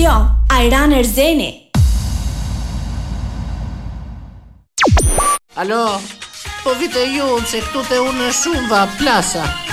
Shion, Ajran Erzeni. Alo, po vite ju se këtu te unë shumë va plasa.